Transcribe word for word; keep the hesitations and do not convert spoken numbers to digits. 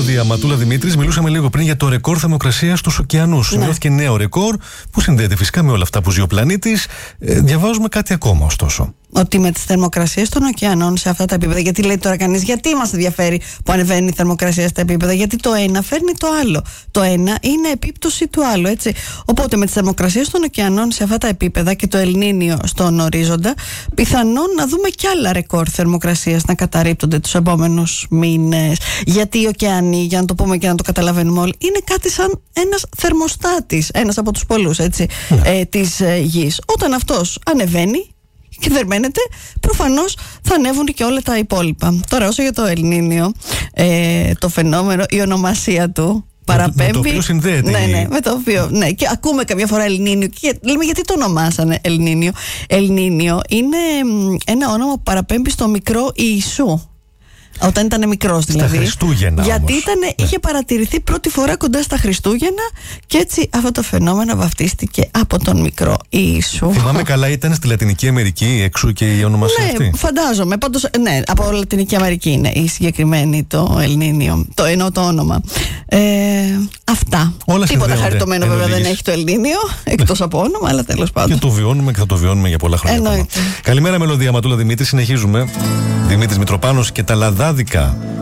μελωδία Ματούλα Δημήτρης. Μιλούσαμε λίγο πριν για το ρεκόρ θερμοκρασίας στους ωκεανούς. Ναι. Σημειώθηκε νέο ρεκόρ που συνδέεται φυσικά με όλα αυτά που ζει ο πλανήτης. Ε, διαβάζουμε κάτι ακόμα ωστόσο. Ότι με τις θερμοκρασίες των ωκεανών σε αυτά τα επίπεδα, γιατί λέει τώρα κανείς, γιατί μας ενδιαφέρει που ανεβαίνει η θερμοκρασία στα επίπεδα, γιατί το ένα φέρνει το άλλο. Το ένα είναι επίπτωση του άλλου, έτσι. Οπότε με τις θερμοκρασίες των ωκεανών σε αυτά τα επίπεδα και το Ελνίνιο στον ορίζοντα, πιθανόν να δούμε κι άλλα ρεκόρ θερμοκρασίας να καταρρίπτονται τους επόμενους μήνες. Γιατί οι ωκεανοί, για να το πούμε και να το καταλαβαίνουμε όλοι, είναι κάτι σαν ένας θερμοστάτης, ένας από τους πολλούς, έτσι, ναι. ε, της ε, γης. Όταν αυτός ανεβαίνει και θερμαίνεται, προφανώς θα ανέβουν και όλα τα υπόλοιπα. Τώρα, όσο για το Ελνίνιο, ε, το φαινόμενο, η ονομασία του παραπέμπει. Με το οποίο συνδέεται. Ναι, ναι, με το οποίο. Ναι, και ακούμε καμιά φορά Ελνίνιο και λέμε γιατί το ονομάσανε Ελνίνιο. Ελνίνιο είναι ένα όνομα που παραπέμπει στο μικρό Ιησού. Όταν ήταν μικρός δηλαδή. Στα Χριστούγεννα. Γιατί όμως. Ήτανε, ναι. είχε παρατηρηθεί πρώτη φορά κοντά στα Χριστούγεννα και έτσι αυτό το φαινόμενο βαφτίστηκε από τον μικρό Ιησού. Θυμάμαι καλά, ήταν στη Λατινική Αμερική, εξού και η ονομασία ναι, αυτή. Ναι, φαντάζομαι. Πάντως, ναι, από Λατινική Αμερική είναι η συγκεκριμένη το Ελνίνιο. Το εννοώ το όνομα. Ε, αυτά. Όλα Τίποτα χαριτωμένο βέβαια δεν έχει το Ελνίνιο, εκτός από όνομα, αλλά τέλος πάντων. Και το βιώνουμε και θα το βιώνουμε για πολλά χρόνια. Καλημέρα, μελωδία Ματούλα Δημήτρη. Συνεχίζουμε. Δημήτρης Μητροπάνος και τα λαδάδικα.